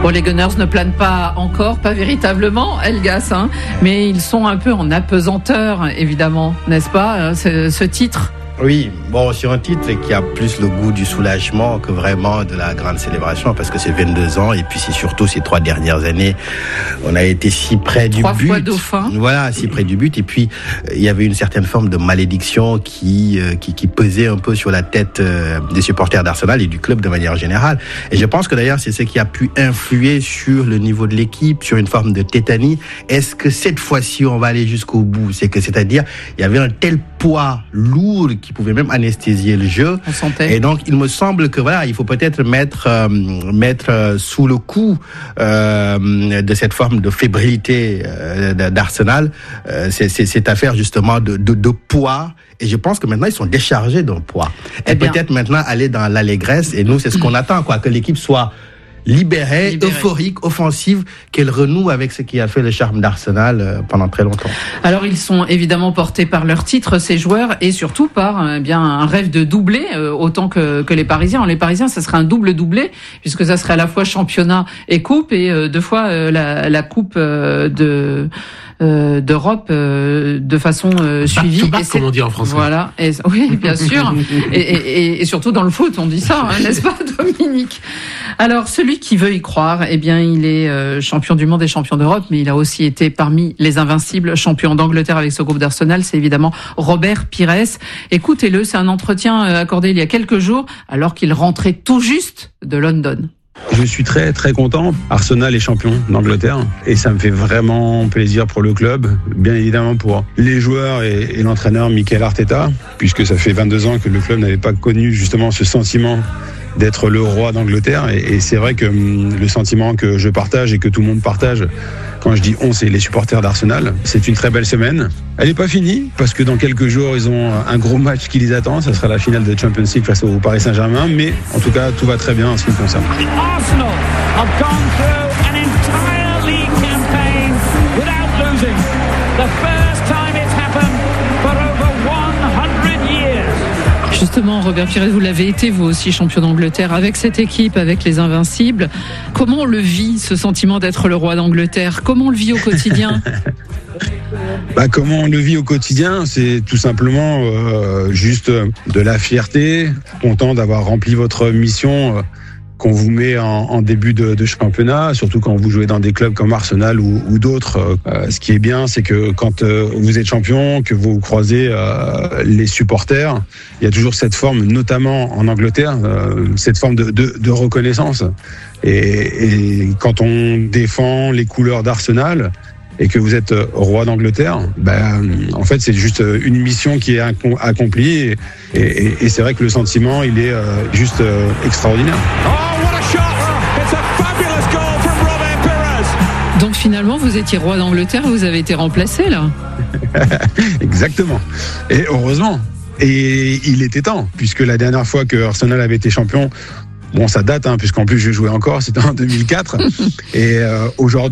Bon, les Gunners ne planent pas encore, pas véritablement, Elgas, mais ils sont un peu en apesanteur, évidemment, n'est-ce pas, ce titre? Oui, bon, sur un titre qui a plus le goût du soulagement que vraiment de la grande célébration, parce que c'est 22 ans, et puis c'est surtout ces 3 dernières années, on a été si près du but. 3 fois dauphin. Voilà, si près du but, et puis il y avait une certaine forme de malédiction qui pesait un peu sur la tête des supporters d'Arsenal et du club de manière générale. Et je pense que d'ailleurs, c'est ce qui a pu influer sur le niveau de l'équipe, sur une forme de tétanie. Est-ce que cette fois-ci, on va aller jusqu'au bout? C'est-à-dire, il y avait un tel poids lourd qui pouvait même anesthésier le jeu. On sentait. Et donc, il me semble que voilà, il faut peut-être mettre sous le coup de cette forme de fébrilité d'Arsenal cette affaire justement de poids. Et je pense que maintenant, ils sont déchargés d'un poids. Et peut-être maintenant aller dans l'allégresse. Et nous, c'est ce qu'on attend, que l'équipe soit libérée, euphorique, offensive, qu'elle renoue avec ce qui a fait le charme d'Arsenal pendant très longtemps. Alors, ils sont évidemment portés par leur titre, ces joueurs, et surtout par un rêve de doublé, autant que les Parisiens. Les Parisiens, ça serait un double-doublé, puisque ça serait à la fois championnat et coupe, et 2 fois la coupe d'Europe de façon suivie. Back-to-back, comme on dit en français. Voilà. Oui, bien sûr. et surtout dans le foot, on dit ça, n'est-ce pas, Dominique? Alors, celui qui veut y croire, il est champion du monde et champion d'Europe, mais il a aussi été parmi les invincibles, champion d'Angleterre avec ce groupe d'Arsenal. C'est évidemment Robert Pires. Écoutez-le, c'est un entretien accordé il y a quelques jours, alors qu'il rentrait tout juste de London. Je suis très très content. Arsenal est champion d'Angleterre et ça me fait vraiment plaisir pour le club, bien évidemment pour les joueurs et l'entraîneur Mikel Arteta, puisque ça fait 22 ans que le club n'avait pas connu justement ce sentiment d'être le roi d'Angleterre, et c'est vrai que le sentiment que je partage et que tout le monde partage, quand je dis on, c'est les supporters d'Arsenal. C'est une très belle semaine. Elle n'est pas finie, parce que dans quelques jours, ils ont un gros match qui les attend. Ça sera la finale de Champions League face au Paris Saint-Germain, mais en tout cas, tout va très bien en ce qui me concerne. Arsenal have gone through an entire league campaign without losing. The first time it's happened for over 100 years. Justement, Robert Pires, vous l'avez été, vous aussi, champion d'Angleterre, avec cette équipe, avec les Invincibles. Comment on le vit, ce sentiment d'être le roi d'Angleterre? Comment on le vit au quotidien? Comment on le vit au quotidien, c'est tout simplement juste de la fierté, content d'avoir rempli votre mission qu'on vous met en début de championnat, surtout quand vous jouez dans des clubs comme Arsenal ou d'autres. Ce qui est bien, c'est que quand vous êtes champion, que vous croisez les supporters, il y a toujours cette forme, notamment en Angleterre, cette forme de reconnaissance. Et quand on défend les couleurs d'Arsenal et que vous êtes roi d'Angleterre, en fait, c'est juste une mission qui est accomplie. Et c'est vrai que le sentiment, il est juste extraordinaire. Donc finalement, vous étiez roi d'Angleterre, vous avez été remplacé, là. Exactement. Et heureusement. Et il était temps, puisque la dernière fois que Arsenal avait été champion, bon, ça date, puisqu'en plus je jouais encore, c'était en 2004. Et aujourd'hui,